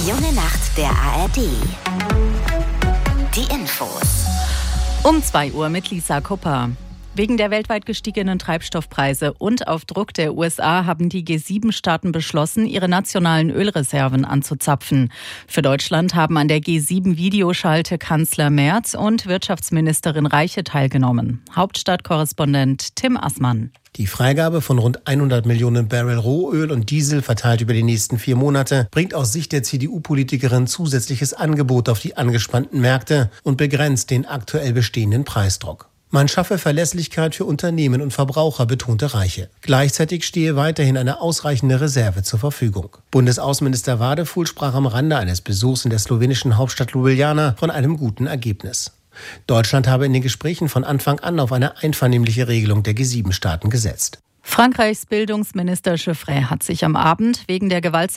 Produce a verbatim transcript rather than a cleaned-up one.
junge Nacht der A R D. Die Infos. Um zwei Uhr mit Lisa Kupper. Wegen der weltweit gestiegenen Treibstoffpreise und auf Druck der U S A haben die G sieben Staaten beschlossen, ihre nationalen Ölreserven anzuzapfen. Für Deutschland haben an der G sieben Videoschalte Kanzler Merz und Wirtschaftsministerin Reiche teilgenommen. Hauptstadtkorrespondent Tim Assmann. Die Freigabe von rund hundert Millionen Barrel Rohöl und Diesel verteilt über die nächsten vier Monate bringt aus Sicht der C D U-Politikerin zusätzliches Angebot auf die angespannten Märkte und begrenzt den aktuell bestehenden Preisdruck. Man schaffe Verlässlichkeit für Unternehmen und Verbraucher, betonte Reiche. Gleichzeitig stehe weiterhin eine ausreichende Reserve zur Verfügung. Bundesaußenminister Wadefuhl sprach am Rande eines Besuchs in der slowenischen Hauptstadt Ljubljana von einem guten Ergebnis. Deutschland habe in den Gesprächen von Anfang an auf eine einvernehmliche Regelung der G sieben Staaten gesetzt. Frankreichs Bildungsminister Chiffre hat sich am Abend wegen der gewaltsamen